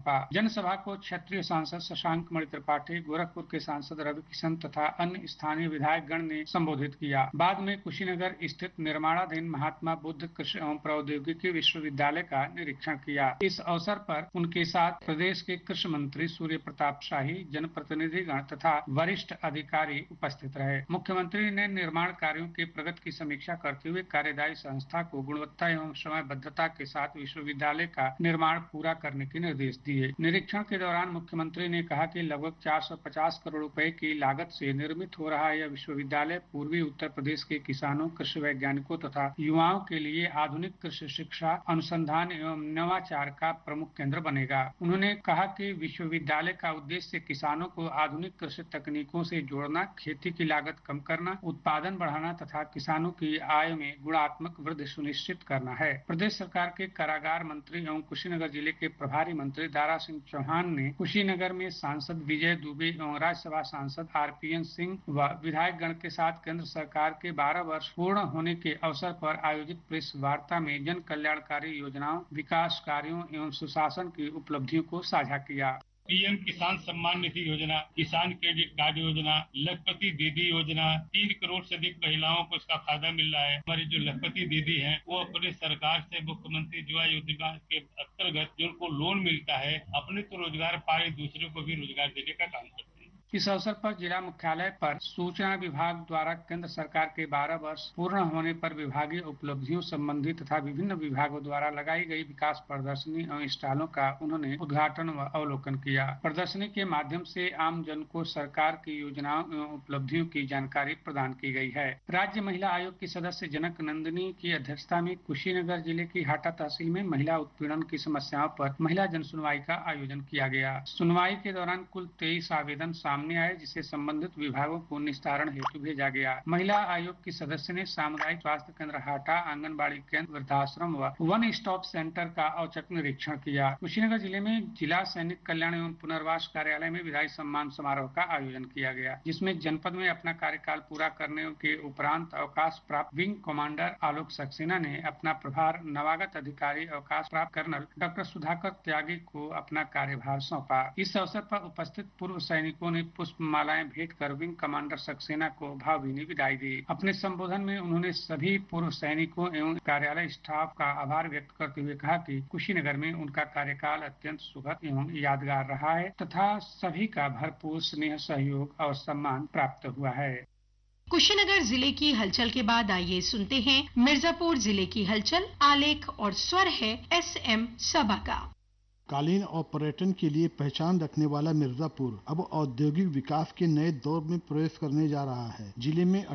सौंपा। जनसभा को क्षेत्रीय सांसद शशांक मणि त्रिपाठी, गोरखपुर के सांसद रवि किशन तथा अन्य स्थानीय विधायक गण ने संबोधित किया। बाद में कुशीनगर स्थित निर्माणाधीन महात्मा बुद्ध कृषि एवं प्रौद्योगिकी विश्वविद्यालय का निरीक्षण किया। इस अवसर पर उनके साथ प्रदेश के कृषि मंत्री सूर्य प्रताप शाही, जनप्रतिनिधिगण तथा वरिष्ठ अधिकारी उपस्थित रहे। मुख्यमंत्री ने निर्माण कार्यों के प्रगति की समीक्षा करते हुए कार्यदायी संस्था को गुणवत्ता एवं समयबद्धता के साथ विश्वविद्यालय का निर्माण पूरा करने के निर्देश दिए। निरीक्षण के दौरान मुख्यमंत्री ने कहा कि लगभग 450 करोड़ रुपए की लागत से निर्मित हो रहा यह विश्वविद्यालय पूर्वी उत्तर प्रदेश के किसानों, कृषि वैज्ञानिकों तथा युवाओं के लिए आधुनिक कृषि शिक्षा, अनुसंधान एवं नवाचार का प्रमुख केंद्र बनेगा। उन्होंने कहा कि विश्वविद्यालय का उद्देश्य किसानों को आधुनिक कृषि तकनीकों से जोड़ना, खेती की लागत कम करना, उत्पादन बढ़ाना तथा किसानों की आय में गुणात्मक वृद्धि सुनिश्चित करना है। प्रदेश सरकार के कारागार मंत्री एवं कुशीनगर जिले के प्रभारी मंत्री दारा सिंह चौहान ने कुशीनगर में सांसद विजय दुबे एवं राज्यसभा सांसद आरपीएन सिंह व विधायक गण के साथ केंद्र सरकार के 12 वर्ष पूर्ण होने के अवसर पर आयोजित प्रेस वार्ता में जन कल्याणकारी योजनाओं, विकास कार्यों एवं सुशासन की उपलब्धियों को साझा किया। पीएम किसान सम्मान निधि योजना, किसान क्रेडिट कार्ड योजना, लखपति दीदी योजना, 3 करोड़ से अधिक महिलाओं को इसका फायदा मिल रहा है। हमारी जो लखपति दीदी हैं, वो अपने सरकार से मुख्यमंत्री युवा योजना के अंतर्गत जो उनको लोन मिलता है, अपने तो रोजगार पाए, दूसरे को भी रोजगार देने का काम करते हैं। इस अवसर पर जिला मुख्यालय पर सूचना विभाग द्वारा केंद्र सरकार के 12 वर्ष पूर्ण होने पर विभागीय उपलब्धियों संबंधी तथा विभिन्न विभागों द्वारा लगाई गई विकास प्रदर्शनी एवं स्टॉलों का उन्होंने उद्घाटन व अवलोकन किया। प्रदर्शनी के माध्यम से आम जन को सरकार की योजनाओं एवं उपलब्धियों की जानकारी प्रदान की गई है। राज्य महिला आयोग की सदस्य जनक नंदिनी की अध्यक्षता में कुशीनगर जिले की हाटा तहसील में महिला उत्पीड़न की समस्याओं पर महिला जन सुनवाई का आयोजन किया गया। सुनवाई के दौरान कुल 23 आवेदन सामने आए, जिसे संबंधित विभागों को निस्तारण हेतु भेजा गया। महिला आयोग की सदस्य ने सामुदायिक स्वास्थ्य केंद्र हाटा, आंगनबाड़ी केंद्र, वृद्धाश्रम व वन स्टॉप सेंटर का औचक निरीक्षण किया। कुशीनगर जिले में जिला सैनिक कल्याण एवं पुनर्वास कार्यालय में विधायी सम्मान समारोह का आयोजन किया गया, जिसमें जनपद में अपना कार्यकाल पूरा करने के उपरांत अवकाश प्राप्त विंग कमांडर आलोक सक्सेना ने अपना प्रभार नवागत अधिकारी अवकाश प्राप्त कर्नल डॉक्टर सुधाकर त्यागी को अपना कार्यभार सौंपा। इस अवसर पर उपस्थित पूर्व सैनिकों ने पुष्प मालाएं भेंट कर विंग कमांडर सक्सेना को भावभीनी विदाई दी। अपने संबोधन में उन्होंने सभी पूर्व सैनिकों एवं कार्यालय स्टाफ का आभार व्यक्त करते हुए कहा कि कुशीनगर में उनका कार्यकाल अत्यंत सुखद एवं यादगार रहा है तथा सभी का भरपूर स्नेह, सहयोग और सम्मान प्राप्त हुआ है। कुशीनगर जिले की हलचल के बाद आइए सुनते हैं मिर्जापुर जिले की हलचल। आलेख और स्वर है SM सबा का। कालीन और पर्यटन के लिए पहचान रखने वाला मिर्जापुर अब औद्योगिक विकास के नए दौर में प्रवेश करने जा रहा है। जिले में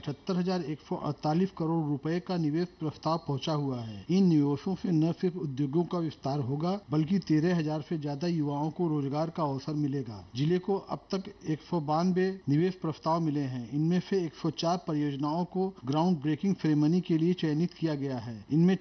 78,148 करोड़ रुपए का निवेश प्रस्ताव पहुंचा हुआ है। इन निवेशों से न सिर्फ उद्योगों का विस्तार होगा, बल्कि 13,000 से ज्यादा युवाओं को रोजगार का अवसर मिलेगा। जिले को अब तक 192 निवेश प्रस्ताव मिले हैं। इनमें से 104 परियोजनाओं को ग्राउंड ब्रेकिंग सेरेमनी के लिए चयनित किया गया है। इनमें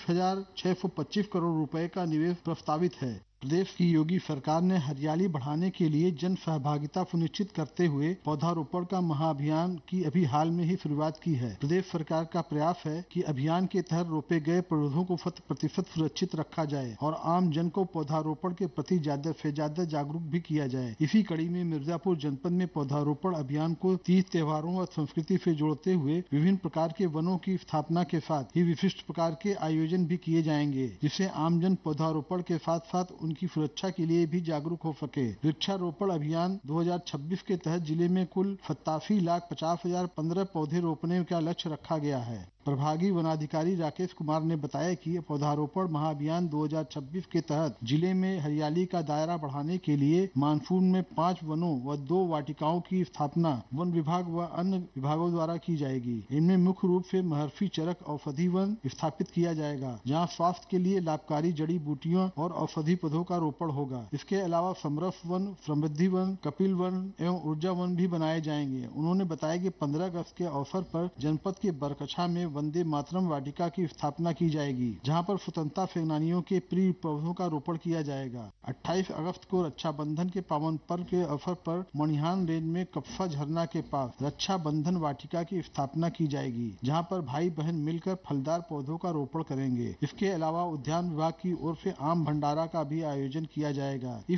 25,625 करोड़ रुपए का निवेश प्रस्तावित है। प्रदेश की योगी सरकार ने हरियाली बढ़ाने के लिए जन सहभागिता सुनिश्चित करते हुए पौधारोपण का महाअभियान की अभी हाल में ही शुरुआत की है। प्रदेश सरकार का प्रयास है कि अभियान के तहत रोपे गए पौधों को 100% सुरक्षित रखा जाए और आम जन को पौधारोपण के प्रति ज्यादा से ज्यादा जागरूक भी किया जाए। इसी कड़ी में मिर्जापुर जनपद में पौधारोपण अभियान को 30 त्योहारों और संस्कृति से जोड़ते हुए विभिन्न प्रकार के वनों की स्थापना के साथ ही विशिष्ट प्रकार के आयोजन भी किए जाएंगे, जिससे आमजन पौधारोपण के साथ साथ उनकी सुरक्षा के लिए भी जागरूक हो सके। वृक्षारोपण अभियान 2026 के तहत जिले में कुल 87,50,015 पौधे रोपने का लक्ष्य रखा गया है। प्रभागी वनाधिकारी राकेश कुमार ने बताया कि पौधारोपण महाअभियान 2026 के तहत जिले में हरियाली का दायरा बढ़ाने के लिए मानसून में 5 वनों व 2 वाटिकाओं की स्थापना वन विभाग व अन्य विभागों द्वारा की जाएगी। इनमें मुख्य रूप से महर्षि चरक औषधि वन स्थापित किया जाएगा, जहाँ स्वास्थ्य के लिए लाभकारी जड़ी बूटियों और औषधि पौधों का रोपण होगा। इसके अलावा समरस वन, समृद्धि वन, कपिल वन एवं ऊर्जा वन भी बनाए जाएंगे। उन्होंने बताया कि 15 अगस्त के अवसर पर जनपद के बरकछा में वंदे मातरम वाटिका की स्थापना की जाएगी, जहां पर स्वतंत्रता सेनानियों के प्रिय पौधों का रोपण किया जाएगा। 28 अगस्त को रक्षाबंधन के पावन पर्व के अवसर पर मणिहान रेंज में कप्फा झरना के पास रक्षाबंधन वाटिका की स्थापना की जाएगी, जहां पर भाई बहन मिलकर फलदार पौधों का रोपण करेंगे। इसके अलावा उद्यान विभाग की ओर से आम भंडारा का भी आयोजन किया जाएगा। इस